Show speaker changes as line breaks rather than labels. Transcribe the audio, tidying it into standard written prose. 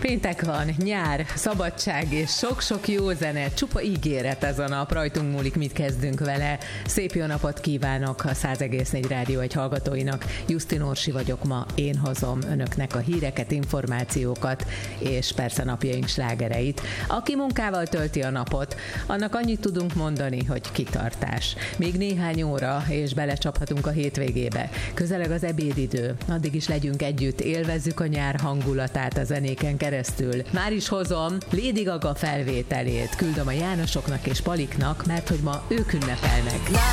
Péntek van, nyár, szabadság és sok-sok jó zene, csupa ígéret ez a nap, rajtunk múlik, mit kezdünk vele. Szép jó napot kívánok a 100,4 Rádió egy hallgatóinak. Justin Orsi vagyok ma, én hozom önöknek a híreket, információkat, és persze napjaink slágereit. Aki munkával tölti a napot, annak annyit tudunk mondani, hogy kitartás. Még néhány óra, és belecsaphatunk a hétvégébe. Közeleg az ebédidő, addig is legyünk együtt, élvezzük a nyár hangulatát a zenéken keresztül. Már is hozom Lady Gaga felvételét, küldöm a Jánosoknak és Paliknak, mert hogy ma ők ünnepelnek.